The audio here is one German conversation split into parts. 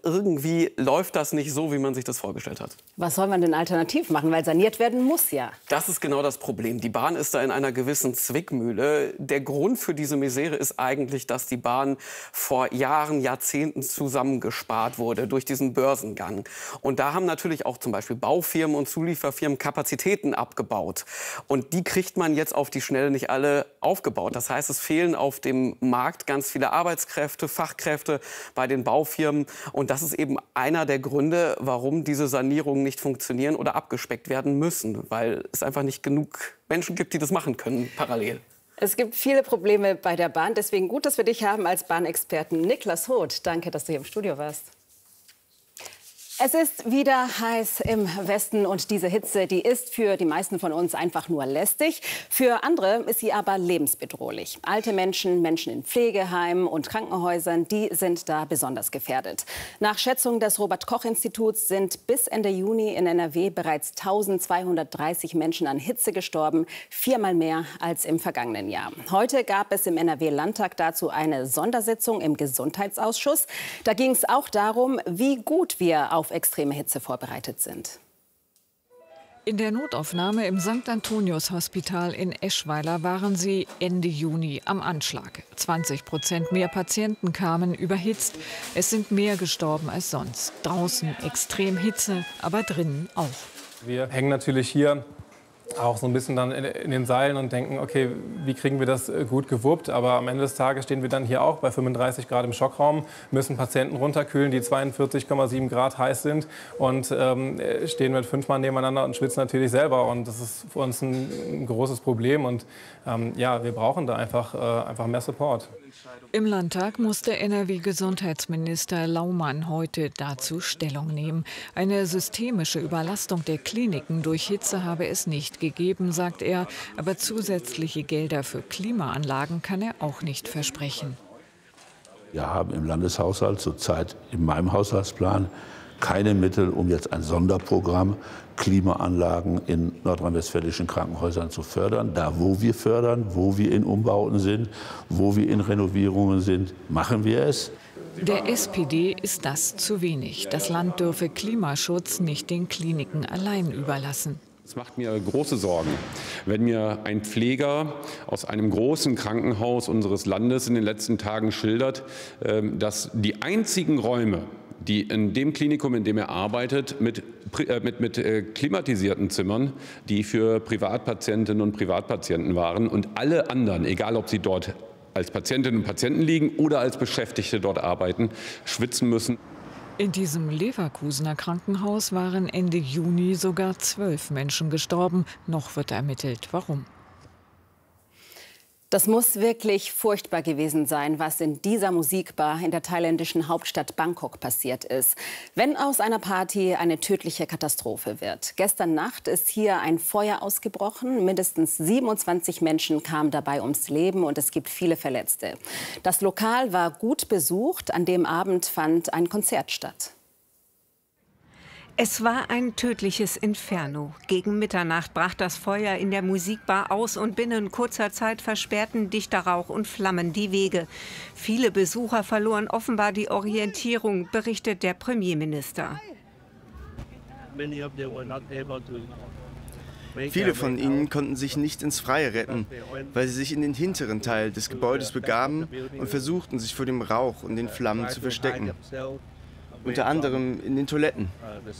irgendwie läuft das nicht so, wie man sich das vorgestellt hat. Was soll man denn alternativ machen? Weil saniert werden muss ja. Das ist genau das Problem. Die Bahn ist da in einer gewissen Zwickmühle. Der Grund für diese Misere ist eigentlich, dass die Bahn vor Jahren, Jahrzehnten zusammengespart wurde durch diesen Börsengang. Und da haben natürlich auch zum Beispiel Baufirmen und Zulieferfirmen Kapazitäten abgebaut. Und die kriegt man jetzt auf die Schnelle nicht alle aufgebaut. Das heißt, es fehlen auf dem Markt ganz viele Arbeitskräfte, Fachkräfte bei den Baufirmen. Und das ist eben einer der Gründe, warum diese Sanierungen nicht funktionieren oder abgespeckt werden müssen, weil es einfach nicht genug Menschen gibt, die das machen können parallel. Es gibt viele Probleme bei der Bahn. Deswegen gut, dass wir dich haben als Bahnexperten. Niklas Hoth, danke, dass du hier im Studio warst. Es ist wieder heiß im Westen und diese Hitze, die ist für die meisten von uns einfach nur lästig. Für andere ist sie aber lebensbedrohlich. Alte Menschen, Menschen in Pflegeheimen und Krankenhäusern, die sind da besonders gefährdet. Nach Schätzung des Robert-Koch-Instituts sind bis Ende Juni in NRW bereits 1230 Menschen an Hitze gestorben, 4-mal mehr als im vergangenen Jahr. Heute gab es im NRW-Landtag dazu eine Sondersitzung im Gesundheitsausschuss. Da ging es auch darum, wie gut wir auf extreme Hitze vorbereitet sind. In der Notaufnahme im St. Antonius Hospital in Eschweiler waren sie Ende Juni am Anschlag. 20% mehr Patienten kamen überhitzt. Es sind mehr gestorben als sonst. Draußen extrem Hitze, aber drinnen auch. Wir hängen natürlich hier auch so ein bisschen dann in den Seilen und denken, okay, wie kriegen wir das gut gewuppt? Aber am Ende des Tages stehen wir dann hier auch bei 35 Grad im Schockraum, müssen Patienten runterkühlen, die 42,7 Grad heiß sind und stehen mit 5 Mann nebeneinander und schwitzen natürlich selber. Und das ist für uns ein großes Problem. Und ja, wir brauchen da einfach mehr Support. Im Landtag musste NRW-Gesundheitsminister Laumann heute dazu Stellung nehmen. Eine systemische Überlastung der Kliniken durch Hitze habe es nicht gegeben, sagt er. Aber zusätzliche Gelder für Klimaanlagen kann er auch nicht versprechen. Wir haben im Landeshaushalt zurzeit in meinem Haushaltsplan keine Mittel, um jetzt ein Sonderprogramm Klimaanlagen in nordrhein-westfälischen Krankenhäusern zu fördern. Da, wo wir fördern, wo wir in Umbauten sind, wo wir in Renovierungen sind, machen wir es. Der SPD ist das zu wenig. Das Land dürfe Klimaschutz nicht den Kliniken allein überlassen. Es macht mir große Sorgen, wenn mir ein Pfleger aus einem großen Krankenhaus unseres Landes in den letzten Tagen schildert, dass die einzigen Räume, die in dem Klinikum, in dem er arbeitet, mit klimatisierten Zimmern, die für Privatpatientinnen und Privatpatienten waren und alle anderen, egal ob sie dort als Patientinnen und Patienten liegen oder als Beschäftigte dort arbeiten, schwitzen müssen. In diesem Leverkusener Krankenhaus waren Ende Juni sogar 12 Menschen gestorben. Noch wird ermittelt, warum. Das muss wirklich furchtbar gewesen sein, was in dieser Musikbar in der thailändischen Hauptstadt Bangkok passiert ist. Wenn aus einer Party eine tödliche Katastrophe wird. Gestern Nacht ist hier ein Feuer ausgebrochen. Mindestens 27 Menschen kamen dabei ums Leben und es gibt viele Verletzte. Das Lokal war gut besucht. An dem Abend fand ein Konzert statt. Es war ein tödliches Inferno. Gegen Mitternacht brach das Feuer in der Musikbar aus und binnen kurzer Zeit versperrten dichter Rauch und Flammen die Wege. Viele Besucher verloren offenbar die Orientierung, berichtet der Premierminister. Viele von ihnen konnten sich nicht ins Freie retten, weil sie sich in den hinteren Teil des Gebäudes begaben und versuchten, sich vor dem Rauch und den Flammen zu verstecken. Unter anderem in den Toiletten.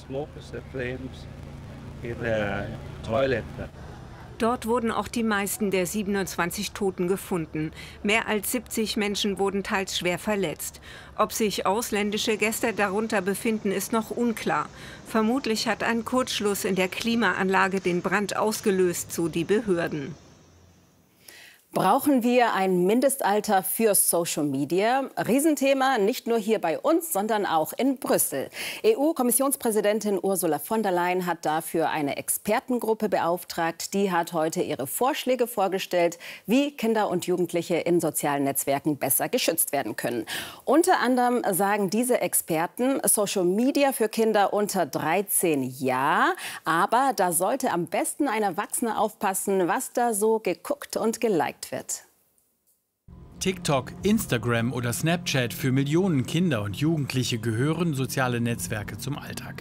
Dort wurden auch die meisten der 27 Toten gefunden. Mehr als 70 Menschen wurden teils schwer verletzt. Ob sich ausländische Gäste darunter befinden, ist noch unklar. Vermutlich hat ein Kurzschluss in der Klimaanlage den Brand ausgelöst, so die Behörden. Brauchen wir ein Mindestalter für Social Media? Riesenthema, nicht nur hier bei uns, sondern auch in Brüssel. EU-Kommissionspräsidentin Ursula von der Leyen hat dafür eine Expertengruppe beauftragt. Die hat heute ihre Vorschläge vorgestellt, wie Kinder und Jugendliche in sozialen Netzwerken besser geschützt werden können. Unter anderem sagen diese Experten, Social Media für Kinder unter 13 ja, aber da sollte am besten ein Erwachsener aufpassen, was da so geguckt und geliked wird. TikTok, Instagram oder Snapchat, für Millionen Kinder und Jugendliche gehören soziale Netzwerke zum Alltag.